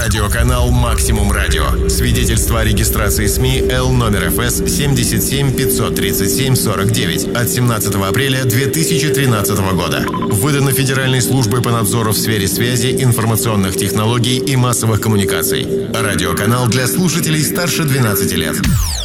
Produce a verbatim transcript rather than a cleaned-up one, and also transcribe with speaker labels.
Speaker 1: Радиоканал «Максимум Радио». Свидетельство о регистрации СМИ Л номер эф эс семь семь пять три семь сорок девять от семнадцатого апреля две тысячи тринадцатого года. Выдано Федеральной службой по надзору в сфере связи, информационных технологий и массовых коммуникаций. Радиоканал для слушателей старше двенадцати лет.